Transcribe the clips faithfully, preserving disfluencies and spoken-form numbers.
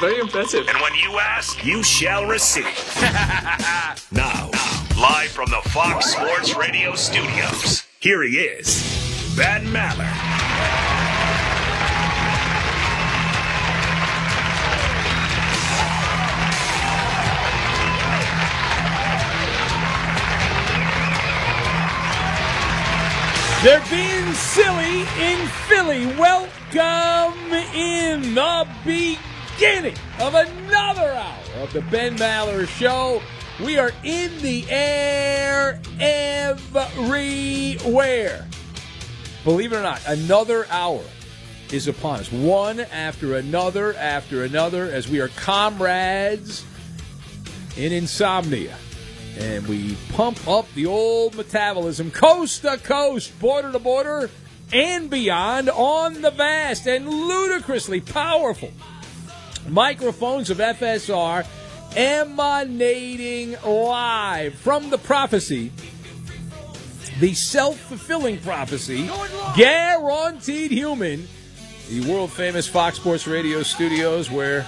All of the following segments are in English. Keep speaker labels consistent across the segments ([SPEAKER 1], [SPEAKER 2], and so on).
[SPEAKER 1] very impressive.
[SPEAKER 2] And when you ask, you shall receive. now, live from the Fox Sports Radio studios, here he is, Ben Maller.
[SPEAKER 3] They're being silly in Philly. Welcome in the beginning of another hour of the Ben Maller Show. We are in the air everywhere. Believe it or not, another hour is upon us. One after another after another as we are comrades in insomnia. And we pump up the old metabolism coast to coast, border to border, and beyond on the vast and ludicrously powerful microphones of F S R, emanating live from the prophecy, the self-fulfilling prophecy, guaranteed human, the world-famous Fox Sports Radio studios where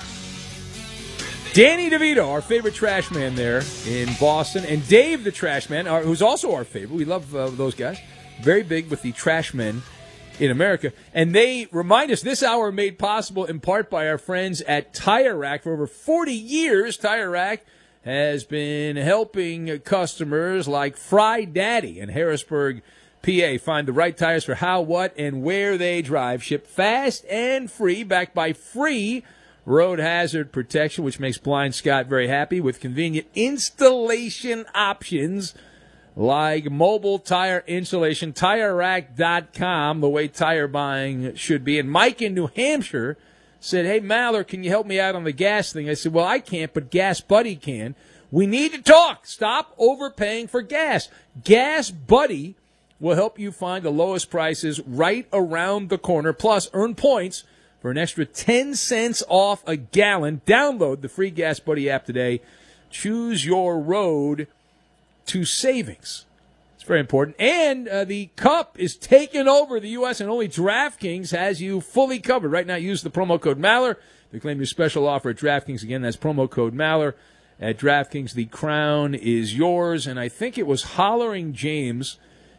[SPEAKER 3] Danny DeVito, our favorite trash man there in Boston, and Dave the trash man, our, who's also our favorite. We love uh, those guys. Very big with the trash men in America. And they remind us this hour made possible in part by our friends at Tire Rack. For over forty years, Tire Rack has been helping customers like Fry Daddy in Harrisburg, P A, find the right tires for how, what, and where they drive. Shipped fast and free, backed by free road hazard protection, which makes Blind Scott very happy, with convenient installation options like mobile tire installation, tire rack dot com, the way tire buying should be. And Mike in New Hampshire said, hey, Maller, can you help me out on the gas thing? I said, well, I can't, but Gas Buddy can. We need to talk. Stop overpaying for gas. Gas Buddy will help you find the lowest prices right around the corner, plus earn points for an extra ten cents off a gallon. Download the free Gas Buddy app today. Choose your road to savings. It's very important. And uh, the Cup is taking over the U S, and only DraftKings has you fully covered. Right now, use the promo code Maller to claim your special offer at DraftKings. Again, that's promo code Maller at DraftKings. The crown is yours. And I think it was Hollering James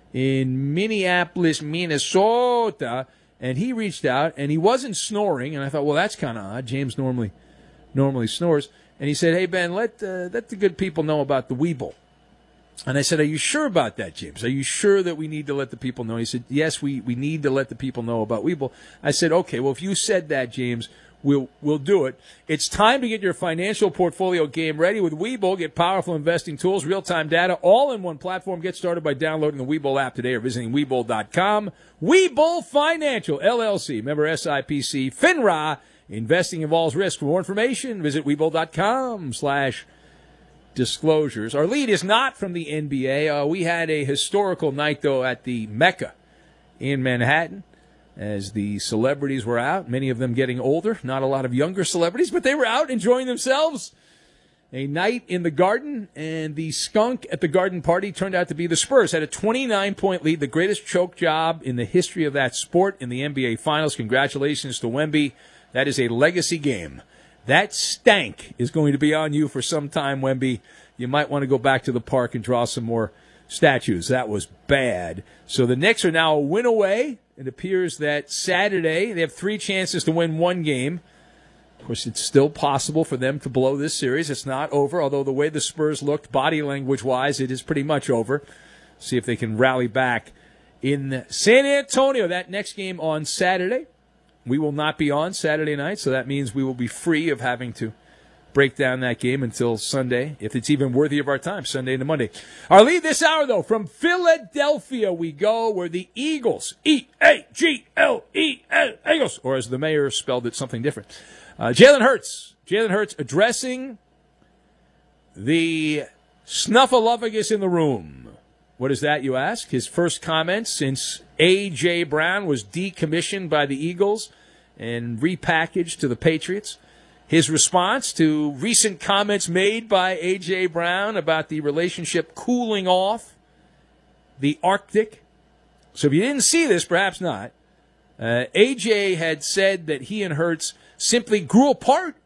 [SPEAKER 3] in Minneapolis, Minnesota, and he reached out, and he wasn't snoring, and I thought, well, that's kind of odd. James normally normally snores. And he said, hey, Ben, let, uh, let the good people know about the Weeble. And I said, are you sure about that, James? Are you sure that we need to let the people know? He said, yes, we, we need to let the people know about Weeble. I said, okay, well, if you said that, James, we'll we'll do it. It's time to get your financial portfolio game ready with Weeble. Get powerful investing tools, real-time data, all in one platform. Get started by downloading the Weeble app today or visiting Weeble dot com. Weeble Financial, L L C, member S I P C, FINRA. Investing involves risk. For more information, visit Weeble dot com slash disclosures. Our lead is not from the N B A. Uh, we had a historical night, though, at the Mecca in Manhattan as the celebrities were out, many of them getting older. Not a lot of younger celebrities, but they were out enjoying themselves. A night in the Garden, and the skunk at the Garden party turned out to be the Spurs. Had a twenty-nine point lead, the greatest choke job in the history of that sport in the N B A Finals. Congratulations to Wemby. That is a legacy game. That stank is going to be on you for some time, Wemby. You might want to go back to the park and draw some more statues. That was bad. So the Knicks are now a win away. It appears that Saturday they have three chances to win one game. Of course, it's still possible for them to blow this series. It's not over, although the way the Spurs looked body language-wise, it is pretty much over. See if they can rally back in San Antonio. That next game on Saturday. We will not be on Saturday night, so that means we will be free of having to break down that game until Sunday, if it's even worthy of our time, Sunday into Monday. Our lead this hour, though, from Philadelphia we go, where the Eagles, E A G L E L, Eagles, or as the mayor spelled it, something different. Uh, Jalen Hurts. Jalen Hurts addressing the snuffleupagus in the room. What is that, you ask? His first comment since A J. Brown was decommissioned by the Eagles and repackaged to the Patriots. His response to recent comments made by A J. Brown about the relationship cooling off the Arctic. So if you didn't see this, perhaps not. Uh, A J had said that he and Hurts simply grew apart